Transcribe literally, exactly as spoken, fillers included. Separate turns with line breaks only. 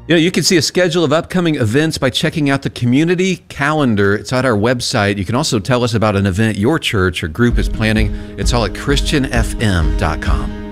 You know, you can see a schedule of upcoming events by checking out the community calendar. It's at our website. You can also tell us about an event your church or group is planning. It's all at christian f m dot com.